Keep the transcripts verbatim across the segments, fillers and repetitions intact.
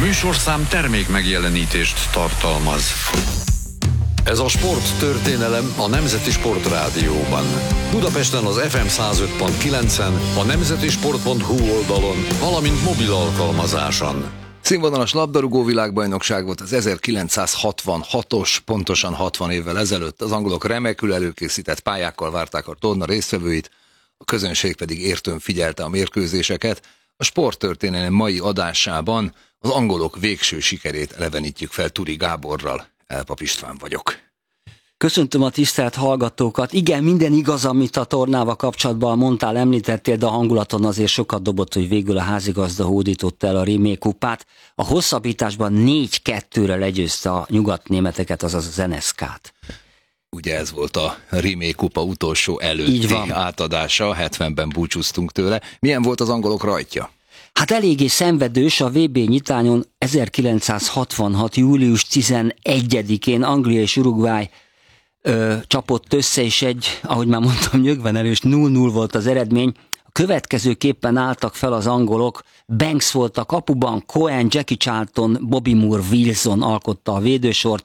műsorszám termék megjelenítést tartalmaz. Ez a sporttörténelem a Nemzeti Sportrádióban. Budapesten az ef em száz öt pont kilencen, a nemzetisport pont hu oldalon, valamint mobil alkalmazáson. Színvonalas labdarúgó világbajnokság volt az ezerkilencszázhatvanhatos, pontosan hatvan évvel ezelőtt. Az angolok remekül előkészített pályákkal várták a torna résztvevőit, a közönség pedig értőn figyelte a mérkőzéseket. A sporttörténelem mai adásában az angolok végső sikerét elevenítjük fel Turi Gáborral. Elpap István vagyok. Köszöntöm a tisztelt hallgatókat. Igen, minden igaz, amit a tornával kapcsolatban mondtál, említettél, de a hangulaton azért sokat dobott, hogy végül a házigazda hódította el a Rimék kupát. A hosszabbításban négy kettőre legyőzte a nyugatnémeteket, azaz az en es ká-t. Ugye ez volt a Rimék kupa utolsó előtti átadása, hetvenben búcsúztunk tőle. Milyen volt az angolok rajtja? Hát eléggé szenvedős. A vé bé nyitányon ezerkilencszázhatvanhat. július tizenegyedikén Anglia és Uruguay ö, csapott össze, és egy, ahogy már mondtam, nyögvenelős nulla nulla volt az eredmény. A következőképpen álltak fel az angolok. Banks volt a kapuban, Cohen, Jackie Charlton, Bobby Moore, Wilson alkotta a védősort.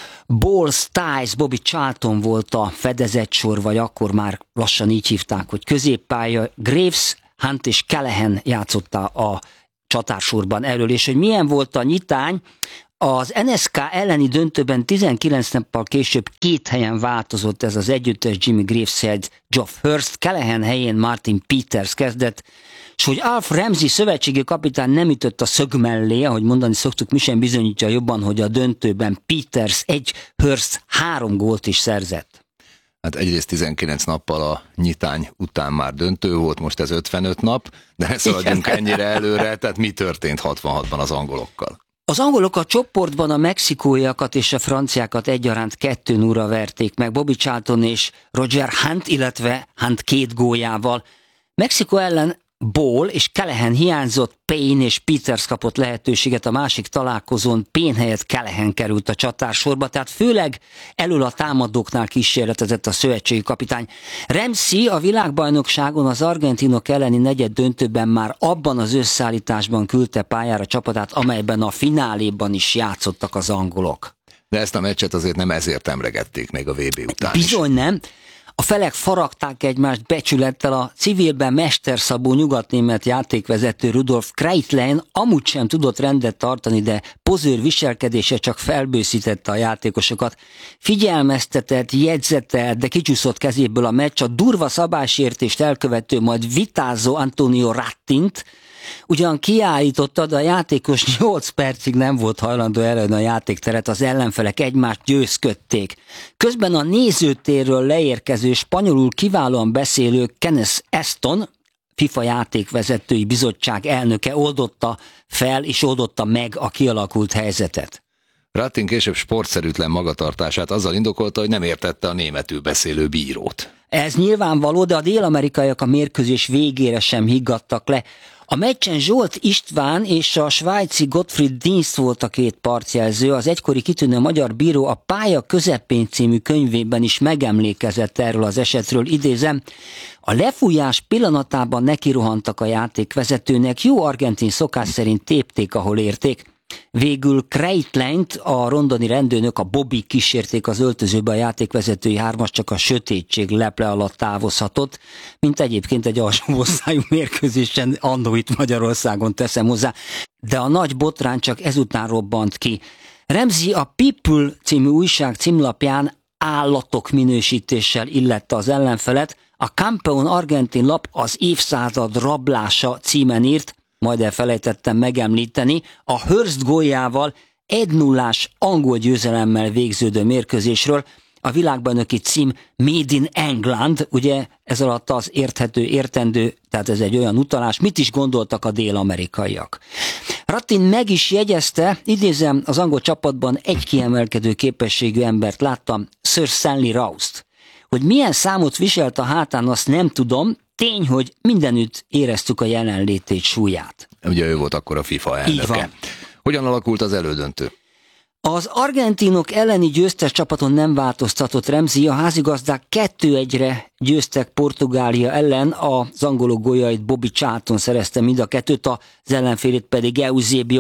Ball, Stiles, Bobby Charlton volt a fedezetsor, vagy akkor már lassan így hívták, hogy középpálya. Graves, Hunt és Callahan játszotta a csatársorban erről, és hogy milyen volt a nyitány, az en es ká elleni döntőben tizenkilenc nappal később két helyen változott ez az együttes. Jimmy Graves helyett Geoff Hurst, Callahan helyén Martin Peters kezdett, és hogy Alf Ramsey szövetségi kapitány nem ütött a szög mellé, ahogy mondani szoktuk, mi sem bizonyítja jobban, hogy a döntőben Peters egy, Hurst három gólt is szerzett. Hát egyrészt tizenkilenc nappal a nyitány után már döntő volt, most ez ötvenöt nap, de ne szaladjunk ennyire előre, tehát mi történt hatvanhatban az angolokkal? Az angolok a csoportban a mexikóiakat és a franciákat egyaránt kettő nullra verték meg, Bobby Charlton és Roger Hunt, illetve Hunt két góljával. Mexikó ellen Ball és Callahan hiányzott, Payne és Peters kapott lehetőséget a másik találkozón, Payne helyett Callahan került a csatársorba, tehát főleg elől a támadóknál kísérletezett a szövetségi kapitány. Ramsey a világbajnokságon az argentinok elleni negyed döntőben már abban az összeállításban küldte pályára csapatát, amelyben a fináléban is játszottak az angolok. De ezt a meccset azért nem ezért emlegették még a vé bé után Bizony is. nem. A felek faragták egymást becsülettel, a civilben mesterszabó nyugatnémet játékvezető Rudolf Kreitlein amúgy sem tudott rendet tartani, de pozőr viselkedése csak felbőszítette a játékosokat. Figyelmeztetett, jegyzetelt, de kicsúszott kezéből a meccs, a durva szabálysértést elkövető, majd vitázó Antonio Rattint ugyan kiállította, de a játékos nyolc percig nem volt hajlandó elhagyni a játékteret, az ellenfelek egymást győzködték. Közben a nézőtérről leérkező, spanyolul kiválóan beszélő Kenneth Aston, FIFA játékvezetői bizottság elnöke oldotta fel és oldotta meg a kialakult helyzetet. Rattin később sportszerűtlen magatartását azzal indokolta, hogy nem értette a németül beszélő bírót. Ez nyilvánvaló, de a dél-amerikaiak a mérkőzés végére sem higgadtak le. A meccsen Zsolt István és a svájci Gottfried Dienst volt a két partjelző. Az egykori kitűnő magyar bíró a Pálya közepén című könyvében is megemlékezett erről az esetről, idézem: a lefújás pillanatában nekirohantak a játékvezetőnek, jó argentin szokás szerint tépték, ahol érték. Végül Kreitleint, a rondoni rendőrnök, a Bobby kísérték az öltözőbe, a játékvezetői hármas csak a sötétség leple alatt távozhatott, mint egyébként egy alsó osztályú mérkőzésen annó itt Magyarországon, teszem hozzá. De a nagy botrány csak ezután robbant ki. Ramsey a People című újság címlapján állatok minősítéssel illette az ellenfelet. A Campeón argentin lap az évszázad rablása címen írt, majd elfelejtettem megemlíteni, a Hurst góljával egy nullás angol győzelemmel végződő mérkőzésről. A világbajnoki cím Made in England, ugye ez alatt az érthető, értendő, tehát ez egy olyan utalás, mit is gondoltak a dél-amerikaiak. Rattin meg is jegyezte, idézem, az angol csapatban egy kiemelkedő képességű embert láttam, Sir Stanley Roust. Hogy milyen számot viselt a hátán, azt nem tudom, tény, hogy mindenütt éreztük a jelenlétét, súlyát. Ugye ő volt akkor a FIFA elnöke. Így van. Hogyan alakult az elődöntő? Az argentinok elleni győztes csapaton nem változtatott Ramsey, a házigazdák kettő egyre győztek Portugália ellen, az angolok góljait Bobby Charlton szerezte mind a kettőt, az ellenfélét pedig Eusebio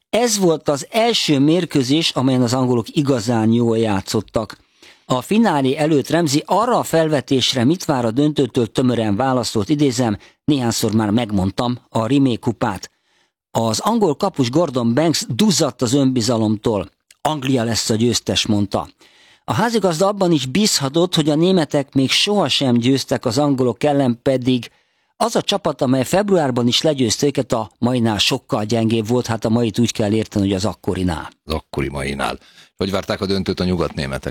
Ez volt az első mérkőzés, amelyen az angolok igazán jól játszottak. A finálé előtt Ramsey arra a felvetésre, mit vár a döntőtől, tömören válaszolt, idézem, néhányszor már megmondtam, a Rimé kupát. Az angol kapus Gordon Banks duzzadt az önbizalomtól. Anglia lesz a győztes, mondta. A házigazda abban is bízhatott, hogy a németek még sohasem győztek az angolok ellen, pedig az a csapat, amely februárban is legyőzte őket, a mainál sokkal gyengébb volt, hát a mait úgy kell érteni, hogy az akkorinál. Az akkori mainál. Hogy várták a döntőt a nyugatnémetek?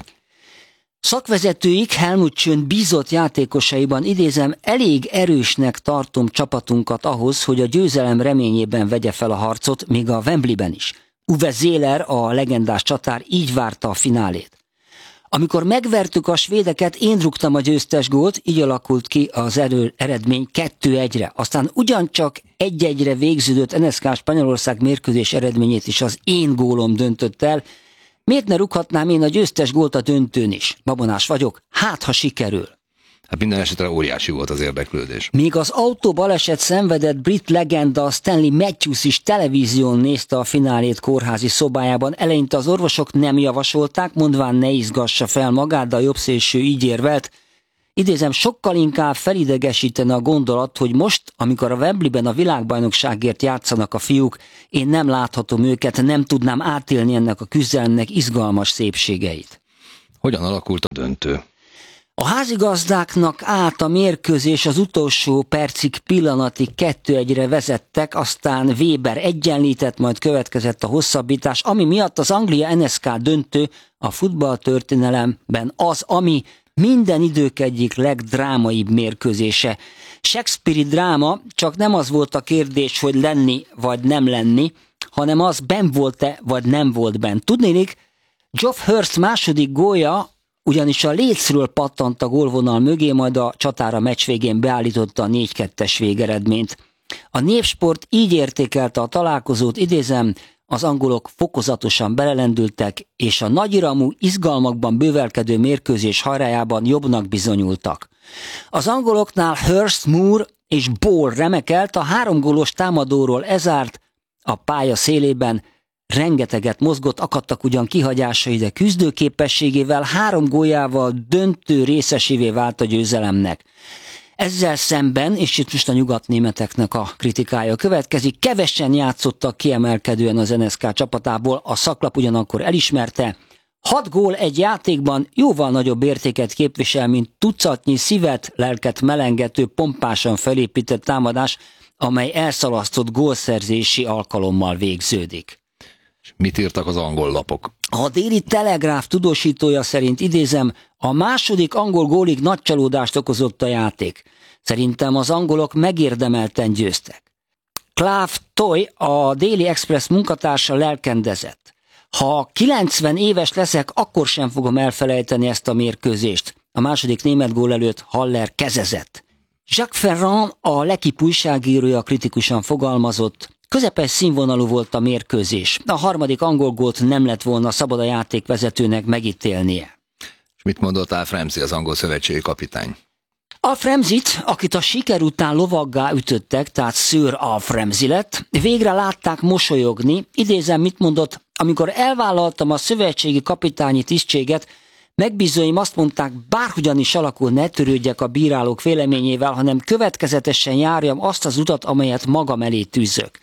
Szakvezetőik Helmut Schön bízott játékosaiban, idézem, elég erősnek tartom csapatunkat ahhoz, hogy a győzelem reményében vegye fel a harcot, még a Wembleyben is. Uwe Seeler, a legendás csatár így várta a finálét. Amikor megvertük a svédeket, én rúgtam a győztes gólt, így alakult ki az erő, eredmény kettő egyre. Aztán ugyancsak egy egyre végződött en es ká Spanyolország mérkőzés eredményét is az én gólom döntött el. Miért ne rúghatnám én a győztes gólt a döntőn is? Babonás vagyok, hát ha sikerül. Hát minden esetre óriási volt az érdeklődés. Még az autó baleset szenvedett brit legenda Stanley Matthews is televízión nézte a finálét kórházi szobájában. Eleinte az orvosok nem javasolták, mondván ne izgassa fel magát, de a jobbszélső így érvelt. Idézem, sokkal inkább felidegesítene a gondolat, hogy most, amikor a Wembleyben a világbajnokságért játszanak a fiúk, én nem láthatom őket, nem tudnám átélni ennek a küzdelemnek izgalmas szépségeit. Hogyan alakult a döntő? A házigazdáknak át a mérkőzés, az utolsó percig, pillanatig kettő egyre vezettek, aztán Weber egyenlített, majd következett a hosszabbítás, ami miatt az Anglia en es ká döntő a futballtörténelemben az, ami minden idők egyik legdrámaibb mérkőzése. Shakespeare-i dráma, csak nem az volt a kérdés, hogy lenni vagy nem lenni, hanem az, benn volt-e vagy nem volt benn. Tudnélik, Geoff Hurst második gólja ugyanis a lécről pattant a gólvonal mögé, majd a csatára meccs végén beállította a négy kettes végeredményt. A Népsport így értékelte a találkozót, idézem, az angolok fokozatosan belelendültek, és a nagyiramú, izgalmakban bővelkedő mérkőzés hajrájában jobbnak bizonyultak. Az angoloknál Hurst, Moore és Ball remekelt, a három gólos támadóról Ezárt a pálya szélében rengeteget mozgott, akadtak ugyan kihagyásai, de küzdőképességével, három góljával döntő részesévé vált a győzelemnek. Ezzel szemben, és itt most a nyugatnémeteknek a kritikája következik, kevesen játszottak kiemelkedően az en es ká csapatából, a szaklap ugyanakkor elismerte, hat gól egy játékban jóval nagyobb értéket képvisel, mint tucatnyi szívet, lelket melengető, pompásan felépített támadás, amely elszalasztott gólszerzési alkalommal végződik. Mit írtak az angol lapok? A Daily Telegraph tudósítója szerint, idézem, a második angol gólig nagy csalódást okozott a játék. Szerintem az angolok megérdemelten győztek. Clive Toy, a Daily Express munkatársa lelkendezett. Ha kilencven éves leszek, akkor sem fogom elfelejteni ezt a mérkőzést. A második német gól előtt Haller kezezett. Jacques Ferrand, a L'Équipe újságírója kritikusan fogalmazott, közepes színvonalú volt a mérkőzés. A harmadik angol gólt nem lett volna szabad a játékvezetőnek megítélnie. És mit mondott Alf Ramsey, az angol szövetségi kapitány? Alf Ramseyt, akit a siker után lovaggá ütöttek, tehát Sir Alf Ramsey lett, végre látták mosolyogni. Idézem, mit mondott, amikor elvállaltam a szövetségi kapitányi tisztséget, megbízóim azt mondták, bárhogyan is alakul, ne törődjek a bírálók véleményével, hanem következetesen járjam azt az utat, amelyet magam elé tűzök.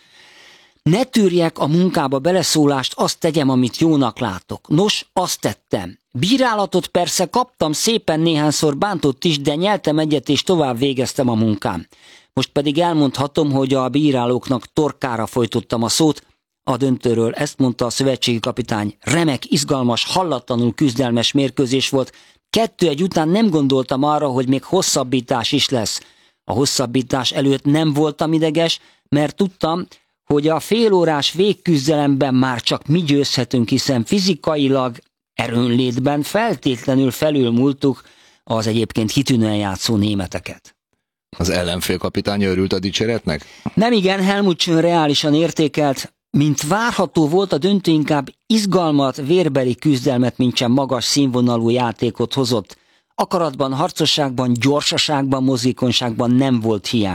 Ne tűrjek a munkába beleszólást, azt tegyem, amit jónak látok. Nos, azt tettem. Bírálatot persze kaptam, szépen néhányszor bántott is, de nyeltem egyet és tovább végeztem a munkám. Most pedig elmondhatom, hogy a bírálóknak torkára folytottam a szót. A döntőről ezt mondta a szövetségi kapitány. Remek, izgalmas, hallatlanul küzdelmes mérkőzés volt. Kettő egy után nem gondoltam arra, hogy még hosszabbítás is lesz. A hosszabbítás előtt nem voltam ideges, mert tudtam, hogy a félórás végküzdelemben már csak mi győzhetünk, hiszen fizikailag, erőnlétben feltétlenül felülmúltuk az egyébként kitűnően játszó németeket. Az ellenfél kapitánya örült a dicséretnek? Nem igen, Helmut Schön reálisan értékelt, mint várható volt, a döntő inkább izgalmat, vérbeli küzdelmet, mintsem magas színvonalú játékot hozott. Akaratban, harcosságban, gyorsaságban, mozgékonyságban nem volt hiány.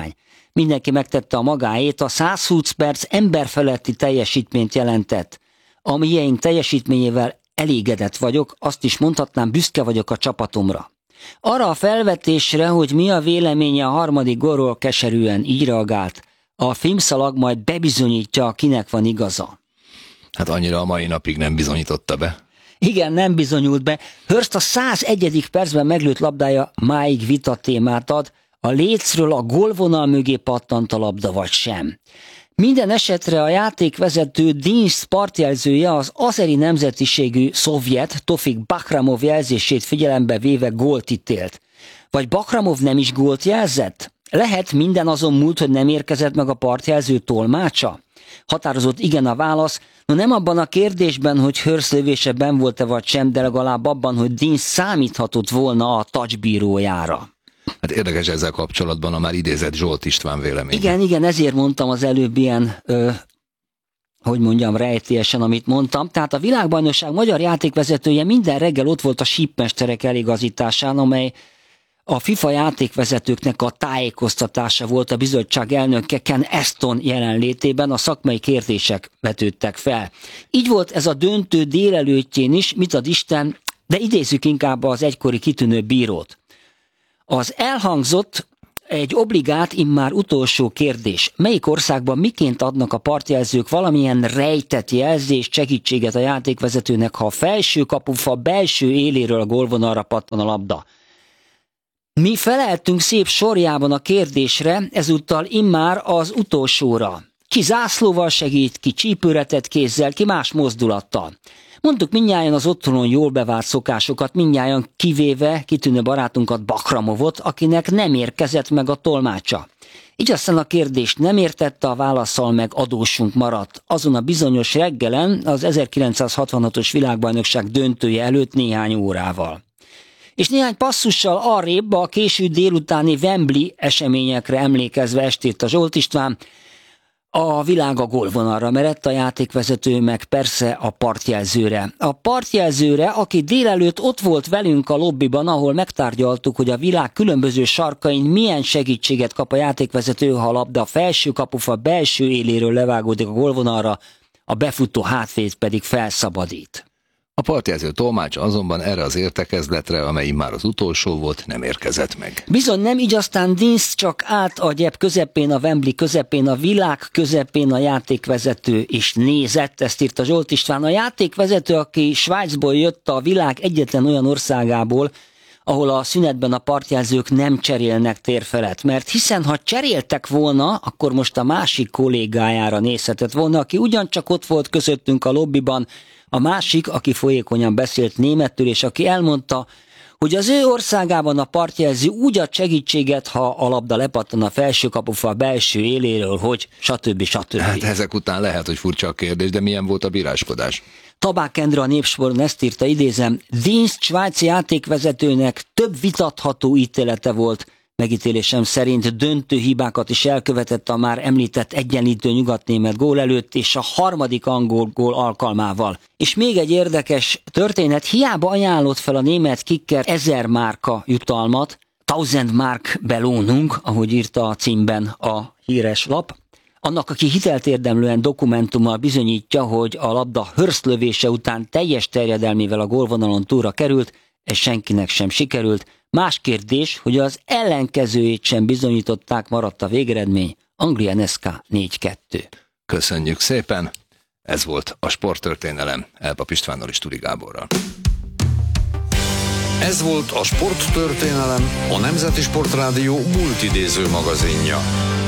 Mindenki megtette a magáét, a százhúsz perc emberfeletti teljesítményt jelentett. A miénk teljesítményével elégedett vagyok, azt is mondhatnám, büszke vagyok a csapatomra. Arra a felvetésre, hogy mi a véleménye a harmadik gólról, keserűen így reagált: a filmszalag majd bebizonyítja, kinek van igaza. Hát annyira a mai napig nem bizonyította be. Igen, nem bizonyult be. Hurst a százegyedik percben meglőtt labdája máig vita témát ad, a lécről a gólvonal mögé pattant a labda vagy sem. Minden esetre a játékvezető Dinsz partjelzője, az azeri nemzetiségű szovjet Tofik Bakhramov jelzését figyelembe véve gólt ítélt. Vagy Bakhramov nem is gólt jelzett? Lehet minden azon múlt, hogy nem érkezett meg a partjelző tolmácsa? Határozott igen a válasz, no nem abban a kérdésben, hogy Hurst lövése benn volt-e vagy sem, de legalább abban, hogy Dinsz számíthatott volna a touchbírójára. Hát érdekes ezzel kapcsolatban a már idézett Zsolt István vélemény. Igen, igen, ezért mondtam az előbb ilyen, ö, hogy mondjam, rejtélyesen, amit mondtam. Tehát a világbajnokság magyar játékvezetője minden reggel ott volt a sípmesterek eligazításán, amely a FIFA játékvezetőknek a tájékoztatása volt. A bizottság elnöke Ken Aston jelenlétében, a szakmai kérdések vetődtek fel. Így volt ez a döntő délelőttjén is, mit ad Isten, de idézzük inkább az egykori kitűnő bírót. Az elhangzott egy obligát, immár utolsó kérdés. Melyik országban miként adnak a partjelzők valamilyen rejtett jelzést, segítséget a játékvezetőnek, ha a felső kapufa belső éléről a gólvonalra pattan a labda? Mi feleltünk szép sorjában a kérdésre, ezúttal immár az utolsóra. Ki zászlóval segít, ki csípőretett kézzel, ki más mozdulattal. Mondtuk mindnyájan az otthonon jól bevált szokásokat, mindnyájan kivéve kitűnő barátunkat, Bakhramovot, akinek nem érkezett meg a tolmácsa. Így aztán a kérdést nem értette, a válaszsal meg adósunk maradt. Azon a bizonyos reggelen, az ezerkilencszázhatvanhatos világbajnokság döntője előtt néhány órával. És néhány passzussal arrébb a késő délutáni Wembley eseményekre emlékezve estét a Zsolt István, a világ a gólvonalra merett, a játékvezető meg persze a partjelzőre. A partjelzőre, aki délelőtt ott volt velünk a lobbiban, ahol megtárgyaltuk, hogy a világ különböző sarkain milyen segítséget kap a játékvezető, ha a labda a felső kapufa belső éléről levágódik a gólvonalra, a befutó hátvéd pedig felszabadít. A partjelző tolmács azonban erre az értekezletre, amely már az utolsó volt, nem érkezett meg. Bizony nem, így aztán Dinsz csak állt a gyep közepén, a Wembley közepén, a világ közepén a játékvezető is nézett, ezt írta Zsolt István. A játékvezető, aki Svájcból jött, a világ egyetlen olyan országából, ahol a szünetben a partjelzők nem cserélnek térfelet, mert hiszen ha cseréltek volna, akkor most a másik kollégájára nézhetett volna, aki ugyancsak ott volt közöttünk a lobbiban, a másik, aki folyékonyan beszélt németül, és aki elmondta, hogy az ő országában a partjelző úgy ad segítséget, ha a labda lepattan a felső kapufa belső éléről, hogy stb. stb. Hát ezek után lehet, hogy furcsa a kérdés, de milyen volt a bíráskodás? Tabák Endre a Népsporton ezt írta, idézem, Dinsz svájci játékvezetőnek több vitatható ítélete volt, megítélésem szerint döntő hibákat is elkövetett a már említett egyenlítő nyugatnémet gól előtt és a harmadik angol gól alkalmával. És még egy érdekes történet, hiába ajánlott fel a német kicker ezer márka jutalmat, tausend mark Belohnung, ahogy írta a címben a híres lap, annak, aki hitelt érdemlően dokumentummal bizonyítja, hogy a labda Hurst lövése után teljes terjedelmével a gólvonalon túlra került, ez senkinek sem sikerült. Más kérdés, hogy az ellenkezőjét sem bizonyították, maradt a végeredmény. Anglia en es ká négy kettő. Köszönjük szépen! Ez volt a Sporttörténelem Elpap Istvánnal és Turi Gáborral. Ez volt a Sporttörténelem, a Nemzeti Sportrádió multidéző magazinja.